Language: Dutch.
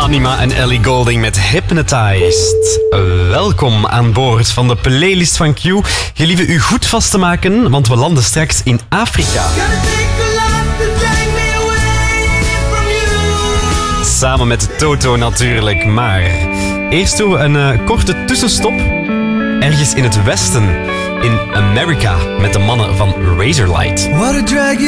Anima en Ellie Goulding met Hypnotized. Welkom aan boord van de playlist van Q. Gelieve u goed vast te maken, want we landen straks in Afrika. Samen met Toto natuurlijk, maar eerst doen we een korte tussenstop. Ergens in het westen, in Amerika, met de mannen van Razorlight. What a drag